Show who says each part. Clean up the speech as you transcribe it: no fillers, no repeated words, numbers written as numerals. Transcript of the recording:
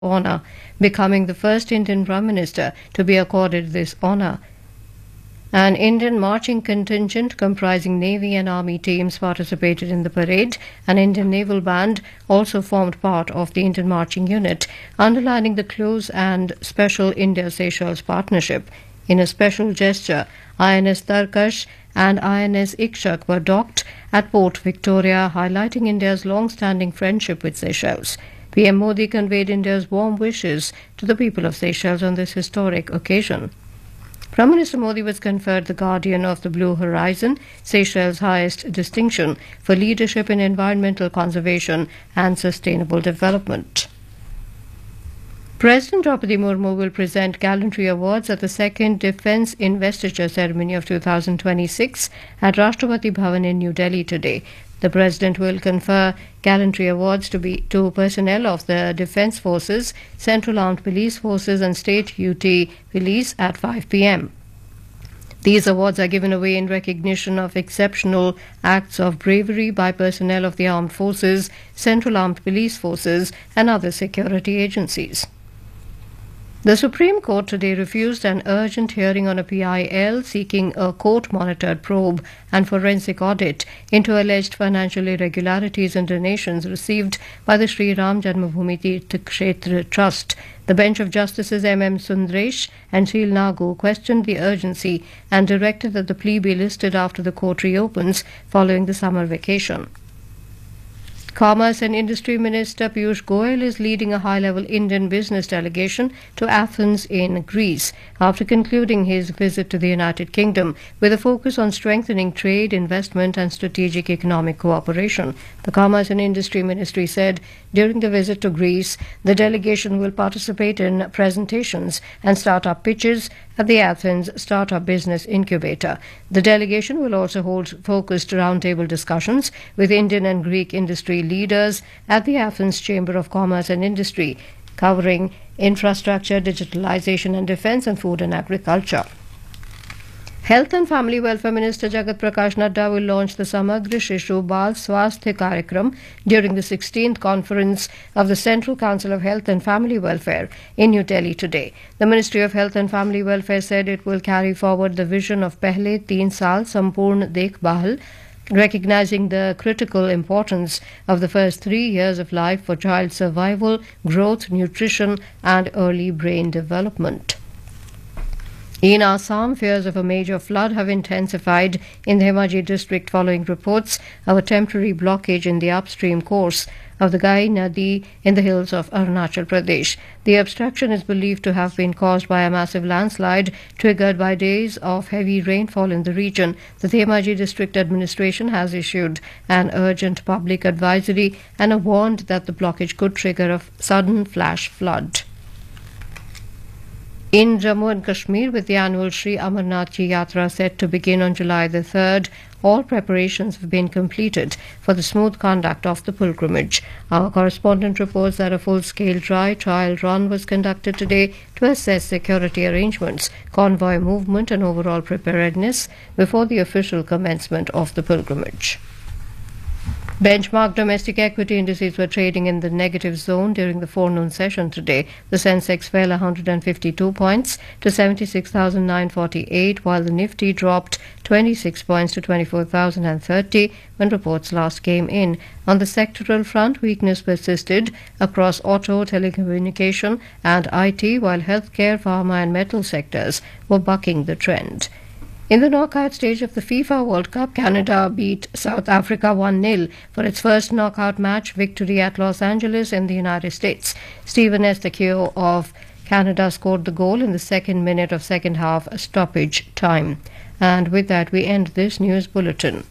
Speaker 1: honor, becoming the first Indian Prime Minister to be accorded this honor. An Indian marching contingent comprising Navy and Army teams participated in the parade. An Indian naval band also formed part of the Indian marching unit, underlining the close and special India-Seychelles partnership. In a special gesture, INS Tarkash and INS Ikshak were docked at Port Victoria, highlighting India's long-standing friendship with Seychelles. PM Modi conveyed India's warm wishes to the people of Seychelles on this historic occasion. Prime Minister Modi was conferred the Guardian of the Blue Horizon, Seychelles' highest distinction for leadership in environmental conservation and sustainable development. President Draupadi Murmu will present gallantry awards at the second Defence Investiture Ceremony of 2026 at Rashtrapati Bhavan in New Delhi today. The President will confer gallantry awards to personnel of the Defence Forces, Central Armed Police Forces and State UT Police at 5 p.m. These awards are given away in recognition of exceptional acts of bravery by personnel of the Armed Forces, Central Armed Police Forces and other security agencies. The Supreme Court today refused an urgent hearing on a PIL seeking a court-monitored probe and forensic audit into alleged financial irregularities and donations received by the Sri Ram Janmabhoomi Tirth Kshetra Trust. The bench of Justices M.M. Sundaresh and Sheel Nagu questioned the urgency and directed that the plea be listed after the court reopens following the summer vacation. Commerce and Industry Minister Piyush Goyal is leading a high-level Indian business delegation to Athens in Greece after concluding his visit to the United Kingdom with a focus on strengthening trade, investment and strategic economic cooperation. The Commerce and Industry Ministry said during the visit to Greece, the delegation will participate in presentations and startup pitches at the Athens Startup Business Incubator. The delegation will also hold focused roundtable discussions with Indian and Greek industry leaders at the Athens Chamber of Commerce and Industry, covering infrastructure, digitalization and defense and food and agriculture. Health and Family Welfare Minister Jagat Prakash Nadda will launch the Samagra Shishu Bal Swasthya Karyakram during the 16th conference of the Central Council of Health and Family Welfare in New Delhi today. The Ministry of Health and Family Welfare said it will carry forward the vision of Pehle 3 Saal Sampurn Dekhbhal, recognizing the critical importance of the first 3 years of life for child survival, growth, nutrition and early brain development. In Assam, fears of a major flood have intensified in the Dhemaji district following reports of a temporary blockage in the upstream course of the Gai Nadi in the hills of Arunachal Pradesh. The obstruction is believed to have been caused by a massive landslide triggered by days of heavy rainfall in the region. The Dhemaji district administration has issued an urgent public advisory and warned that the blockage could trigger a sudden flash flood. In Jammu and Kashmir, with the annual Sri Amarnath Ji Yatra set to begin on July the 3rd, all preparations have been completed for the smooth conduct of the pilgrimage. Our correspondent reports that a full-scale dry trial run was conducted today to assess security arrangements, convoy movement and overall preparedness before the official commencement of the pilgrimage. Benchmark domestic equity indices were trading in the negative zone during the forenoon session today. The Sensex fell 152 points to 76,948, while the Nifty dropped 26 points to 24,030 when reports last came in. On the sectoral front, weakness persisted across auto, telecommunication and IT, while healthcare, pharma and metal sectors were bucking the trend. In the knockout stage of the FIFA World Cup, Canada beat South Africa 1-0 for its first knockout match victory at Los Angeles in the United States. Steven Estekio of Canada scored the goal in the second minute of second half stoppage time. And with that, we end this news bulletin.